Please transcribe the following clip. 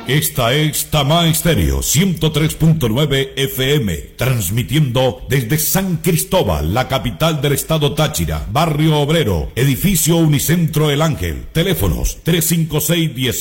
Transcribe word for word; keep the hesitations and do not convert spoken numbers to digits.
Esta es Tamá Estéreo ciento tres punto nueve F M, transmitiendo desde San Cristóbal, la capital del estado Táchira, barrio Obrero, edificio Unicentro El Ángel. Teléfonos tres cinco seis, diez